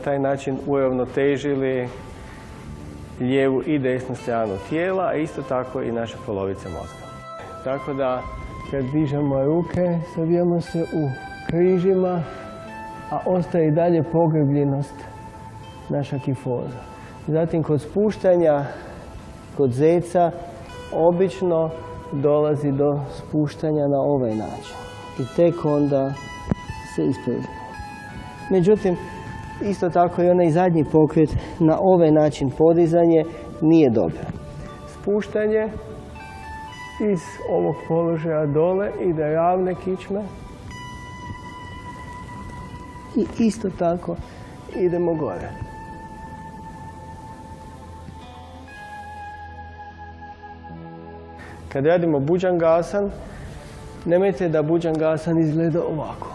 taj način uravnotežili lijevu i desnu stranu tijela, a isto tako i naše polovice mozga. Tako da kad dižemo ruke, savijamo se u križima, a ostaje i dalje pogrbljenost naša kifoza. Zatim kod spuštanja, kod zeca, obično dolazi do spuštanja na ovaj način. I tek onda se ispravljamo. Međutim, isto tako i onaj zadnji pokret na ovaj način podizanje nije dobro. Spuštanje iz ovog položaja dole ide ravne kičme i isto tako idemo gore. Kad radimo Bhujangasan, nemojte da Bhujangasan izgleda ovako.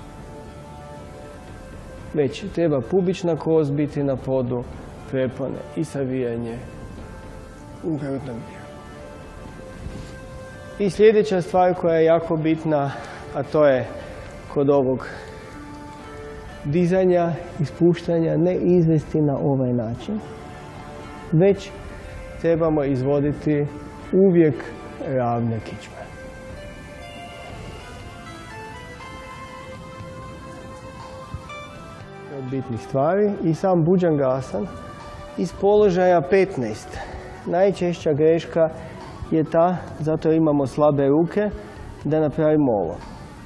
Već treba pubična kost biti na podu, prepone i savijanje u grudnom dijelu. I sljedeća stvar koja je jako bitna, a to je kod ovog dizanja i spuštanja, ne izvesti na ovaj način, već trebamo izvoditi uvijek ravne kičme. Od bitnih stvari i sam Bhujangasan iz položaja 15. Najčešća greška je ta, zato imamo slabe ruke, da napravimo ovo.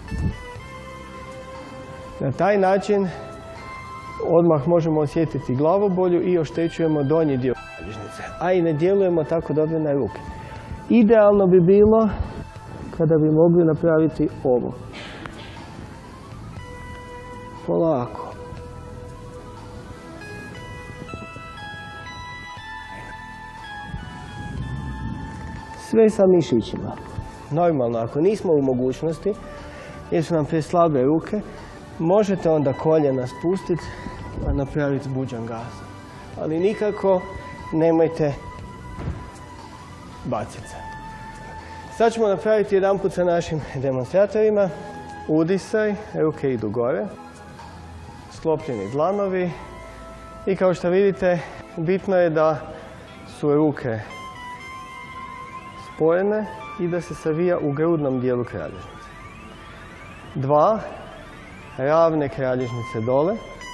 Na taj način odmah možemo osjetiti glavobolju i oštećujemo donji dio kralježnice, a i ne djelujemo tako dobro na ruke. Idealno bi bilo kada bi mogli napraviti ovo. Polako. Sve sa mišićima. Normalno, ako nismo u mogućnosti, jer su nam preslabe ruke, možete onda koljena spustiti, a napraviti Bhujangasan. Ali nikako nemojte baciti se. Sad ćemo napraviti jedan put sa našim demonstratorima. Udisaj, ruke idu gore, sklopljeni dlanovi i kao što vidite, bitno je da su ruke spojene i da se savija u grudnom dijelu kralježnice. 2 ravne kralježnice dole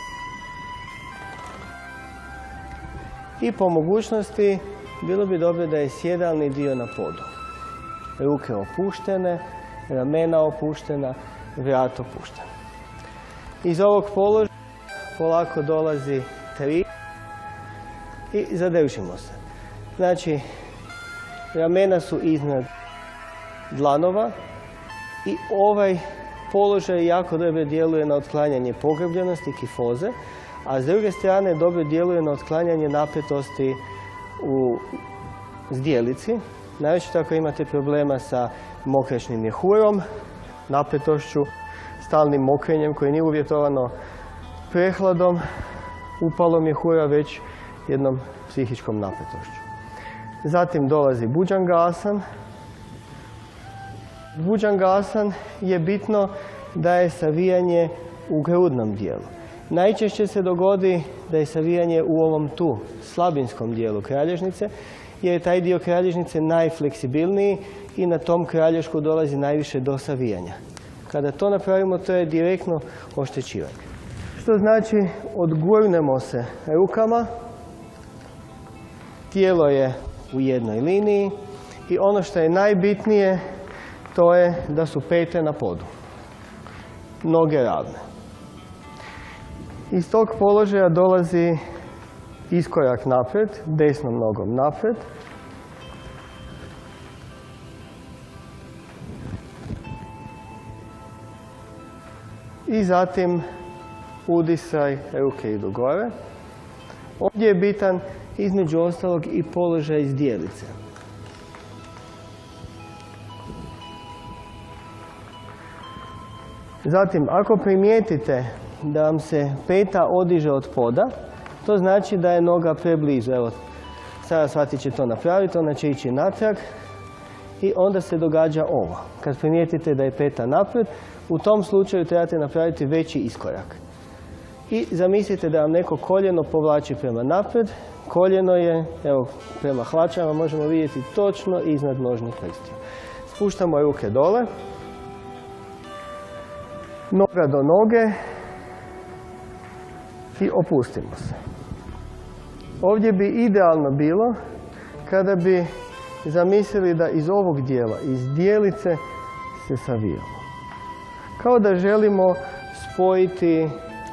i po mogućnosti bilo bi dobro da je sjedalni dio na podu. Ruke opuštene, ramena opuštena, vrat opušten. Iz ovog položaja polako dolazi 3 i zadržimo se. Znači, ramena su iznad dlanova i ovaj položaj jako dobro djeluje na otklanjanje pogrbljenosti, kifoze, a s druge strane dobro djeluje na otklanjanje napetosti u zdjelici. Naročito ako imate problema sa mokraćnim mjehurom, napetošću, stalnim mokrenjem koje nije uvjetovano prehladom, upalom mjehura, već jednom psihičkom napetošću. Zatim dolazi Bhujangasan. Bhujangasan je bitno da je savijanje u grudnom dijelu. Najčešće se dogodi da je savijanje u ovom tu slabinskom dijelu kralježnice, jer je taj dio kralježnice najfleksibilniji i na tom kralješku dolazi najviše do savijanja. Kada to napravimo, to je direktno oštećivanje. Što znači, odgurnemo se rukama, tijelo je u jednoj liniji i ono što je najbitnije, to je da su pete na podu, noge ravne. Iz tog položaja dolazi iskorak naprijed, desnom nogom naprijed. I zatim udisaj, ruke idu gore. Ovdje je bitan između ostalog i položaj zdjelice. Zatim, ako primijetite da vam se peta odiže od poda, to znači da je noga preblizu. Evo, sada shvatit će to napraviti, ona će ići natrag i onda se događa ovo. Kad primijetite da je peta naprijed, u tom slučaju trebate napraviti veći iskorak. I zamislite da vam neko koljeno povlači prema naprijed. Koljeno je, evo prema hlačama možemo vidjeti točno iznad nožnih prstiju. Spuštamo ruke dole, noga do noge i opustimo se. Ovdje bi idealno bilo kada bi zamislili da iz ovog dijela, iz dijelice se savijamo. Kao da želimo spojiti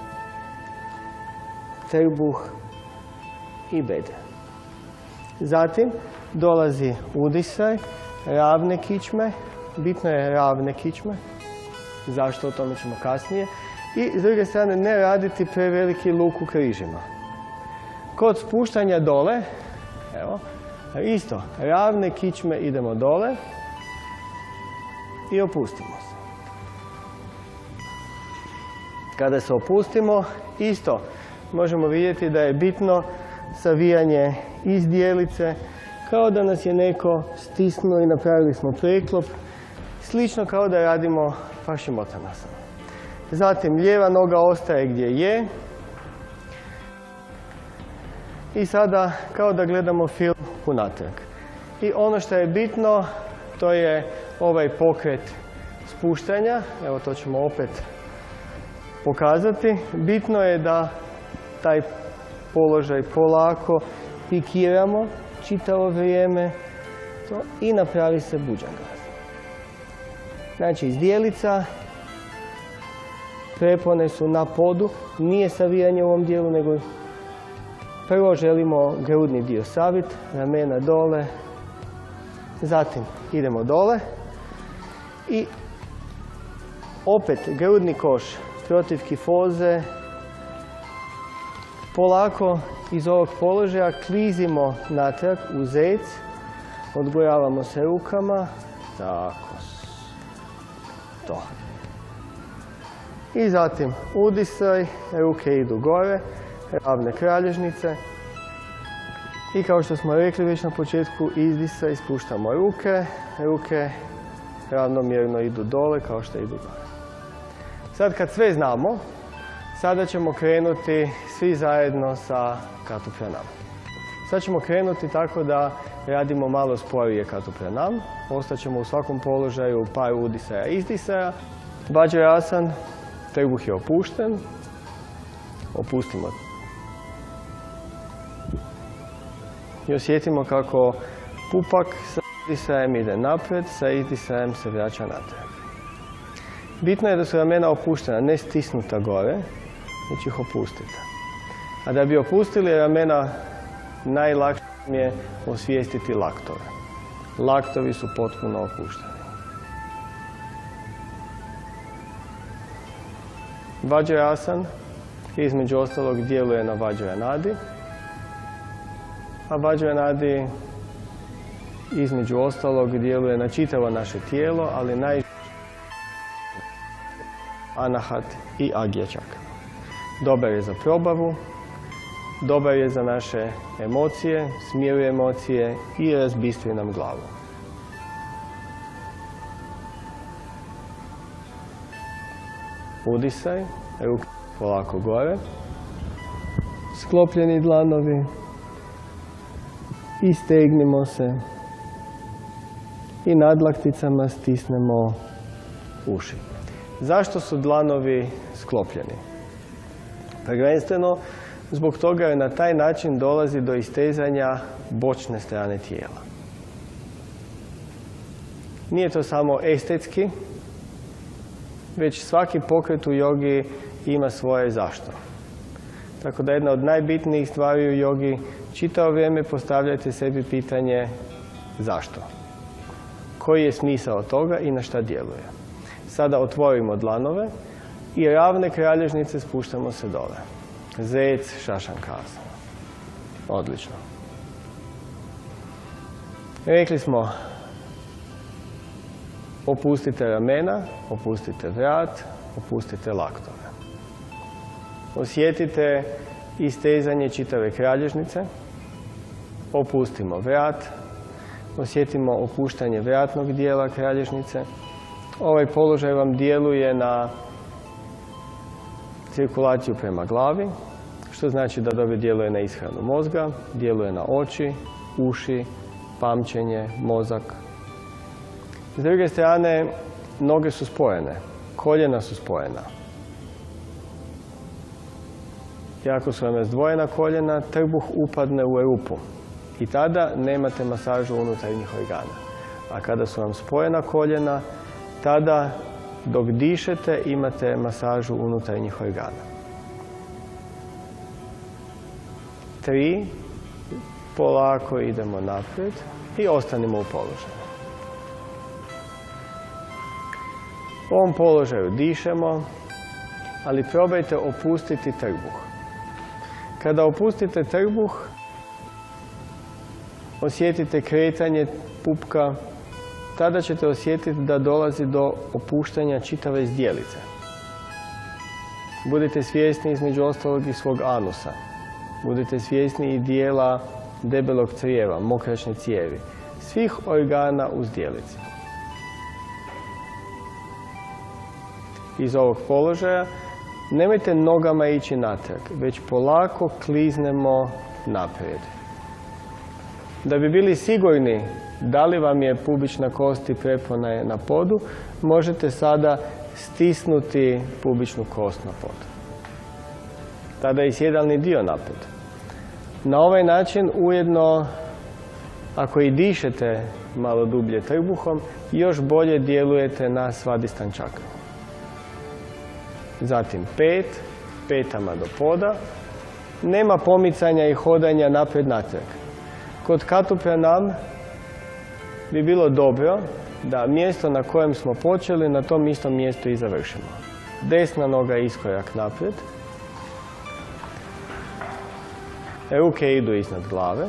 trbuh i bedra. Zatim dolazi udisaj, ravne kičme. Bitno je ravne kičme. Zašto, o tome ćemo kasnije. I s druge strane ne raditi preveliki luk u križima. Kod spuštanja dole, evo, isto, ravne kičme idemo dole i opustimo se. Kada se opustimo, isto možemo vidjeti da je bitno savijanje iz dijelice, kao da nas je neko stisnuo i napravili smo preklop, slično kao da radimo Paschimottanasana. Zatim lijeva noga ostaje gdje je i sada kao da gledamo film unatrag. I ono što je bitno, to je ovaj pokret spuštanja. Evo, to ćemo opet pokazati. Bitno je da taj položaj polako pikiramo čitavo vrijeme i napravi se Bhujangasana. Znači, izdjelica, prepone su na podu, nije savijanje u ovom dijelu, nego prvo želimo grudni dio saviti, ramena dole, zatim idemo dole i opet grudni koš protiv kifoze, polako iz ovog položaja klizimo natrag u zec, odgojavamo se rukama, tako, to. I zatim udisaj, ruke idu gore, ravne kralježnice. I kao što smo rekli već na početku, izdisaj, spuštamo ruke, ruke ravnomjerno idu dole kao što idu gore. Sad kad sve znamo, sada ćemo krenuti svi zajedno sa Katu Pranam. Sad ćemo krenuti tako da radimo malo sporije Katu Pranam. Ostaćemo u svakom položaju par udisaja i izdisaja. Vajrasan, trbuh je opušten. Opustimo. I osjetimo kako pupak sa izdisajem ide naprijed, sa izdisajem se vraća natrag. Bitno je da su ramena opuštena, ne stisnuta gore, već ih opustite. A da bi opustili ramena, najlakše je osvijestiti laktove. Laktovi su potpuno opušteni. Vajrasan između ostalog djeluje na Vajranadi, a Vajranadi između ostalog djeluje na čitavo naše tijelo, ali Anahat i Agya čakra. Dobar je za probavu, dobar je za naše emocije, smiruje emocije i razbistri nam glavu. Udisaj, ruke polako gore, sklopljeni dlanovi, istegnimo se i nadlakticama stisnemo uši. Zašto su dlanovi sklopljeni? Prvenstveno zbog toga jer na taj način dolazi do istezanja bočne strane tijela. Nije to samo estetski, već svaki pokret u jogi ima svoje zašto. Tako da jedna od najbitnijih stvari u jogi, čitavo vrijeme postavljajte sebi pitanje zašto. Koji je smisao toga i na šta djeluje. Sada otvorimo dlanove i ravne kralježnice spuštamo se dole. Zec, Šašankasana. Odlično. Rekli smo, opustite ramena, opustite vrat, opustite laktove. Osjetite istezanje čitave kralježnice. Opustimo vrat. Osjetimo opuštanje vratnog dijela kralježnice. Ovaj položaj vam djeluje na cirkulaciju prema glavi, što znači da dobro djeluje na ishranu mozga, djeluje na oči, uši, pamćenje, mozak. S druge strane, noge su spojene, koljena su spojena. I ako su vam razdvojena koljena, trbuh upadne u rupu i tada nemate masažu unutarnjih organa. A kada su vam spojena koljena, tada dok dišete imate masažu unutarnjih organa. 3. Polako idemo naprijed i ostanimo u položaju. U ovom položaju dišemo, ali probajte opustiti trbuh. Kada opustite trbuh, osjetite kretanje pupka, tada ćete osjetiti da dolazi do opuštanja čitave zdjelice. Budite svjesni između ostalog i svog anusa. Budite svjesni i dijela debelog crijeva, mokraćne cijevi, svih organa u zdjelici. Iz ovog položaja nemojte nogama ići natrag, već polako kliznemo naprijed. Da bi bili sigurni da li vam je pubična kost i prepona je na podu, možete sada stisnuti pubičnu kost na podu. Tada je i sjedalni dio naprijed. Na ovaj način ujedno, ako i dišete malo dublje trbuhom, još bolje djelujete na svadistan čakru. Zatim 5, petama do poda. Nema pomicanja i hodanja naprijed-natrag. Kod Katu Pranam bi bilo dobro da mjesto na kojem smo počeli, na tom istom mjestu i završimo. Desna noga iskorak naprijed. Ruke idu iznad glave.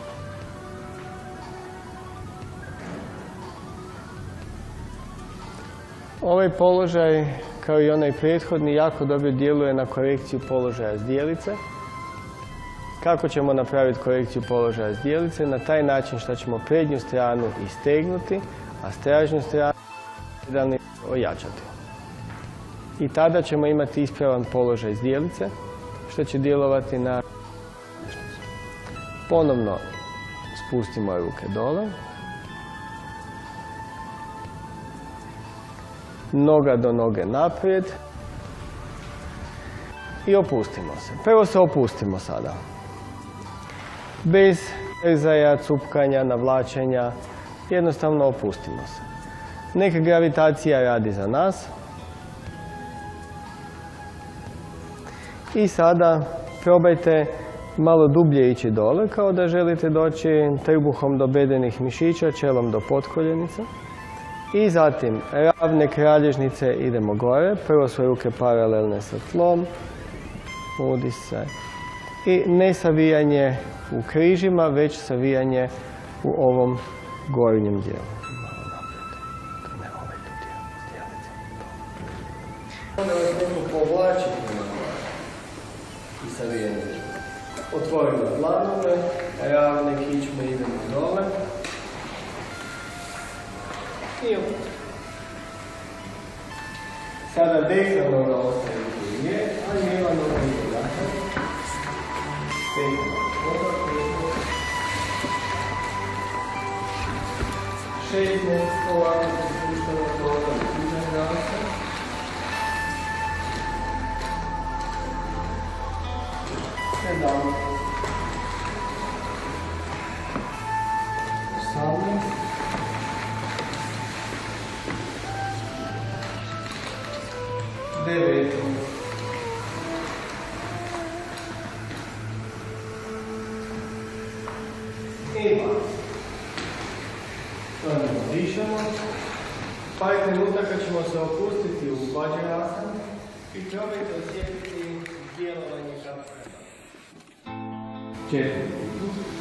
Ovaj položaj, kao i onaj prethodni, jako dobro djeluje na korekciju položaja zdjelice. Kako ćemo napraviti korekciju položaja zdjelice? Na taj način što ćemo prednju stranu istegnuti, a stražnju stranu ojačati. I tada ćemo imati ispravan položaj zdjelice, što će djelovati na... Ponovno spustimo ruke dole. Noga do noge naprijed. I opustimo se. Prvo se opustimo sada. Bez rezaja, cupkanja, navlačenja. Jednostavno opustimo se. Neka gravitacija radi za nas. I sada probajte malo dublje ići dole, kao da želite doći trbuhom do bedenih mišića, čelom do potkoljenica. I zatim ravne kralježnice idemo gore. Prvo su ruke paralelne sa tlom. Udisaj. I ne savijanje u križima, već savijanje u ovom gornjem dijelu. Onda vas neko povlači prema gore i savijanje. Otvorimo dlanove, ravne kičme idemo dole. I opet. Sada desna noga ostaje gdje je, a lijeva noga ide natrag. Stegamo poda, 16 ovako se spuštamo toga u tuđe grasa. 17. 18. 9. I 20. Dišemo. Par trenutaka ćemo se opustiti u Vajrasanu i probajte osjetiti djelovanje kako treba. 4.